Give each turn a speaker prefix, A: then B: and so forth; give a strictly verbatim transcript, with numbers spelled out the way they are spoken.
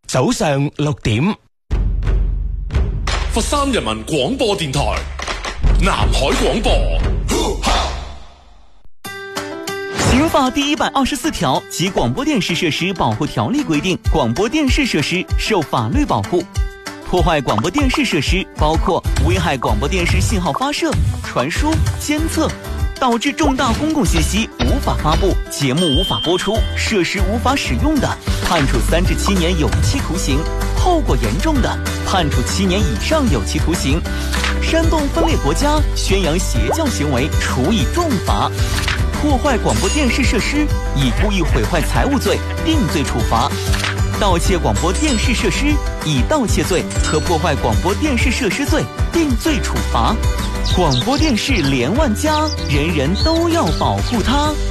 A: 早上六點，
B: 佛山人民廣播電台南海廣播。
C: 刑法第一百二十四條及廣播電視設施保護條例規定，廣播電視設施受法律保護。破壞廣播電視設施包括危害廣播電視信號發射、傳輸、監測，導致重大公共信息無法發布、節目無法播出、設施無法使用的，判處三至七年有期徒刑；後果嚴重的，判處七年以上有期徒刑。煽動分裂國家、宣揚邪教行為，處以重罰。破壞廣播電視設施，以故意毀壞財物罪定罪處罰。盜竊廣播電視設施，以盜竊罪和破壞廣播電視設施罪定罪處罰。廣播電視連萬家，人人都要保護它。